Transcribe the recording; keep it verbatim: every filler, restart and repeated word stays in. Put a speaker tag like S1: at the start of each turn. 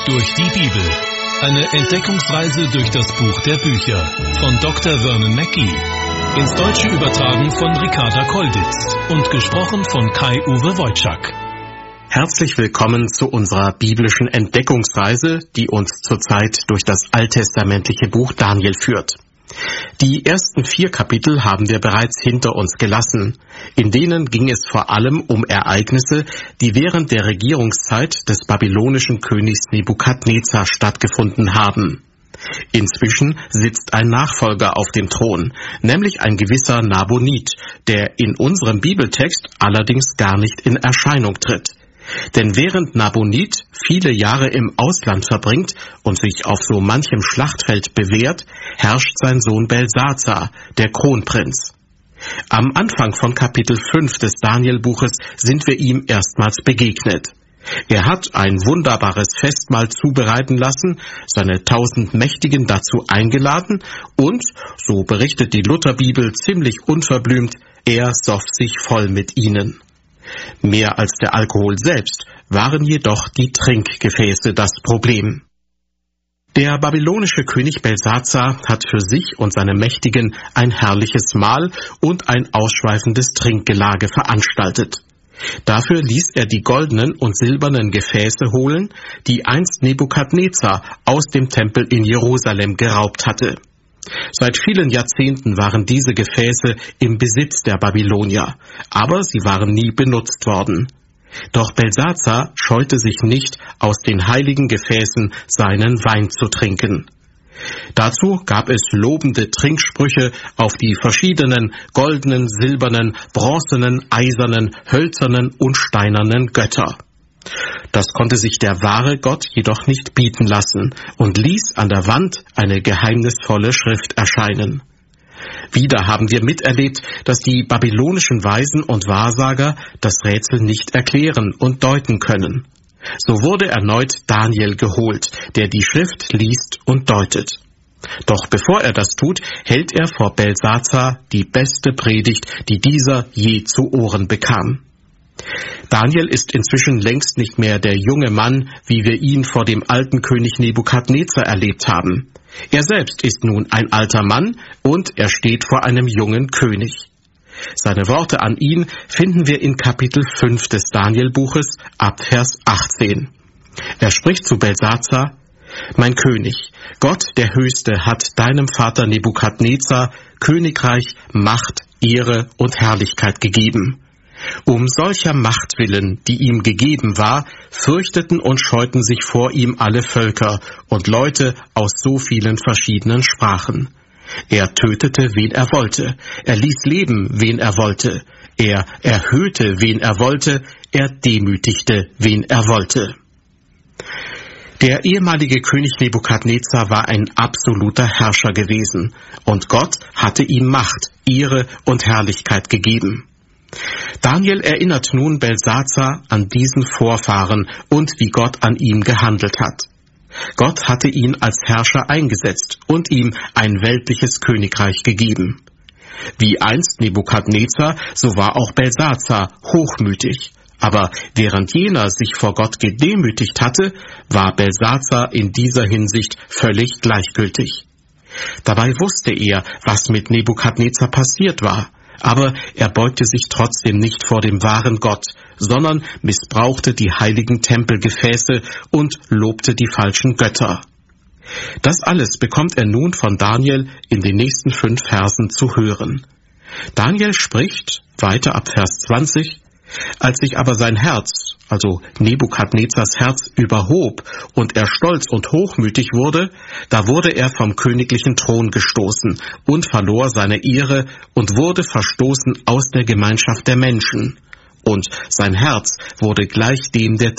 S1: Durch die Bibel. Eine Entdeckungsreise durch das Buch der Bücher von Doktor Vernon Mackey. Ins Deutsche übertragen von Ricarda Kolditz und gesprochen von Kai-Uwe Wojczak.
S2: Herzlich willkommen zu unserer biblischen Entdeckungsreise, die uns zurzeit durch das alttestamentliche Buch Daniel führt. Die ersten vier Kapitel haben wir bereits hinter uns gelassen. In denen ging es vor allem um Ereignisse, die während der Regierungszeit des babylonischen Königs Nebukadnezar stattgefunden haben. Inzwischen sitzt ein Nachfolger auf dem Thron, nämlich ein gewisser Nabonid, der in unserem Bibeltext allerdings gar nicht in Erscheinung tritt. Denn während Nabonid viele Jahre im Ausland verbringt und sich auf so manchem Schlachtfeld bewährt, herrscht sein Sohn Belsazar, der Kronprinz. Am Anfang von Kapitel fünf des Daniel-Buches sind wir ihm erstmals begegnet. Er hat ein wunderbares Festmahl zubereiten lassen, seine tausend Mächtigen dazu eingeladen und, so berichtet die Lutherbibel ziemlich unverblümt, er soff sich voll mit ihnen. Mehr als der Alkohol selbst waren jedoch die Trinkgefäße das Problem. Der babylonische König Belsazar hat für sich und seine Mächtigen ein herrliches Mahl und ein ausschweifendes Trinkgelage veranstaltet. Dafür ließ er die goldenen und silbernen Gefäße holen, die einst Nebukadnezar aus dem Tempel in Jerusalem geraubt hatte. Seit vielen Jahrzehnten waren diese Gefäße im Besitz der Babylonier, aber sie waren nie benutzt worden. Doch Belsazar scheute sich nicht, aus den heiligen Gefäßen seinen Wein zu trinken. Dazu gab es lobende Trinksprüche auf die verschiedenen goldenen, silbernen, bronzenen, eisernen, hölzernen und steinernen Götter. Das konnte sich der wahre Gott jedoch nicht bieten lassen und ließ an der Wand eine geheimnisvolle Schrift erscheinen. Wieder haben wir miterlebt, dass die babylonischen Weisen und Wahrsager das Rätsel nicht erklären und deuten können. So wurde erneut Daniel geholt, der die Schrift liest und deutet. Doch bevor er das tut, hält er vor Belsazar die beste Predigt, die dieser je zu Ohren bekam. Daniel ist inzwischen längst nicht mehr der junge Mann, wie wir ihn vor dem alten König Nebukadnezar erlebt haben. Er selbst ist nun ein alter Mann und er steht vor einem jungen König. Seine Worte an ihn finden wir in Kapitel fünf des Daniel-Buches ab Vers achtzehn. Er spricht zu Belsazar: »Mein König, Gott der Höchste hat deinem Vater Nebukadnezar Königreich, Macht, Ehre und Herrlichkeit gegeben. Um solcher Macht willen, die ihm gegeben war, fürchteten und scheuten sich vor ihm alle Völker und Leute aus so vielen verschiedenen Sprachen. Er tötete, wen er wollte, er ließ leben, wen er wollte, er erhöhte, wen er wollte, er demütigte, wen er wollte.« Der ehemalige König Nebukadnezar war ein absoluter Herrscher gewesen, und Gott hatte ihm Macht, Ehre und Herrlichkeit gegeben. Daniel erinnert nun Belsazar an diesen Vorfahren und wie Gott an ihm gehandelt hat. Gott hatte ihn als Herrscher eingesetzt und ihm ein weltliches Königreich gegeben. Wie einst Nebukadnezar, so war auch Belsazar hochmütig. Aber während jener sich vor Gott gedemütigt hatte, war Belsazar in dieser Hinsicht völlig gleichgültig. Dabei wusste er, was mit Nebukadnezar passiert war. Aber er beugte sich trotzdem nicht vor dem wahren Gott, sondern missbrauchte die heiligen Tempelgefäße und lobte die falschen Götter. Das alles bekommt er nun von Daniel in den nächsten fünf Versen zu hören. Daniel spricht, weiter ab Vers zwanzig, »Als sich aber sein Herz, also Nebukadnezars Herz, überhob und er stolz und hochmütig wurde, da wurde er vom königlichen Thron gestoßen und verlor seine Ehre und wurde verstoßen aus der Gemeinschaft der Menschen. Und sein Herz wurde gleich dem der